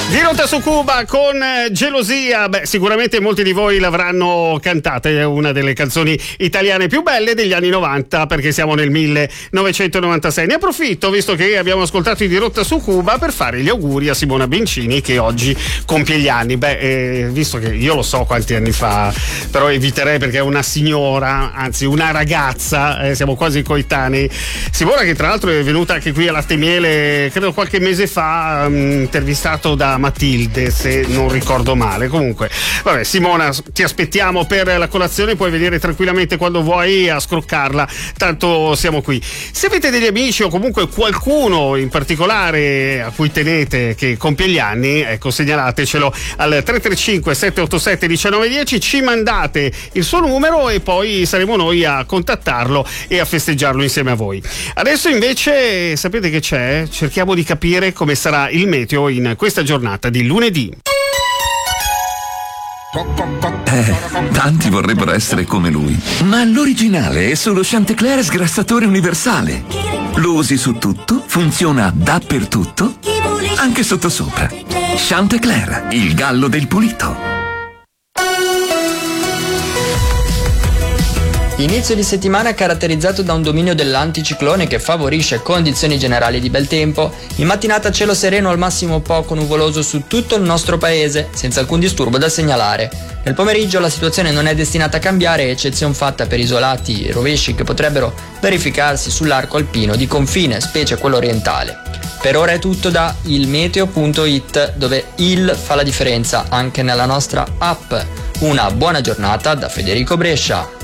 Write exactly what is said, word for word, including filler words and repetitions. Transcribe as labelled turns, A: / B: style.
A: Dirotta su Cuba con Gelosia. Beh, sicuramente molti di voi l'avranno cantata, è una delle canzoni italiane più belle degli anni novanta, perché siamo nel millenovecentonovantasei. Ne approfitto, visto che abbiamo ascoltato i Dirotta su Cuba, per fare gli auguri a Simona Bencini, che oggi compie gli anni. Beh, eh, visto che io lo so quanti anni fa, però eviterei, perché è una signora, anzi una ragazza, eh, siamo quasi coetanei. Simona, che tra l'altro è venuta anche qui a Latte e Miele, credo qualche mese fa, um, intervistato da Matilde, se non ricordo male. Comunque, vabbè, Simona, ti aspettiamo per la colazione, puoi venire tranquillamente quando vuoi a scroccarla, tanto siamo qui. Se avete degli amici o comunque qualcuno in particolare a cui tenete che compie gli anni, ecco, segnalatecelo al tre tre cinque sette otto sette uno nove uno zero, ci mandate il suo numero e poi saremo noi a contattarlo e a festeggiarlo insieme a voi. Adesso invece sapete che c'è? Cerchiamo di capire come sarà il meteo in questa giornata di lunedì.
B: Eh, tanti vorrebbero essere come lui, ma l'originale è solo Chantecler sgrassatore universale. Lo usi su tutto, funziona dappertutto, anche sottosopra. Chantecler, il gallo del pulito.
C: Inizio di settimana caratterizzato da un dominio dell'anticiclone che favorisce condizioni generali di bel tempo. In mattinata cielo sereno al massimo poco nuvoloso su tutto il nostro paese, senza alcun disturbo da segnalare. Nel pomeriggio la situazione non è destinata a cambiare, eccezion fatta per isolati rovesci che potrebbero verificarsi sull'arco alpino di confine, specie quello orientale. Per ora è tutto da ilmeteo punto it, dove il fa la differenza anche nella nostra app. Una buona giornata da Federico Brescia.